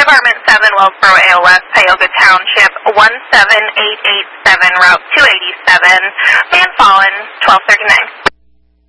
Department 7, Wellsboro, AOS, Tioga Township, 17887, Route 287. Man fallen, 1239.